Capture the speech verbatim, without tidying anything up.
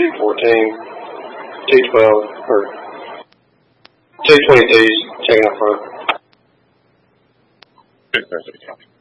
T fourteen, T twelve, or T twenty-twos taking up front. Perfect.